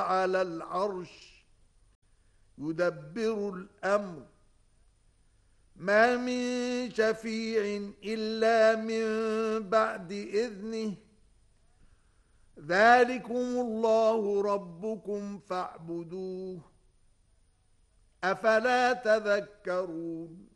على العرش يدبر الأمر ما من شفيع إلا من بعد إذنه ذلكم الله ربكم فاعبدوه أفلا تذكرون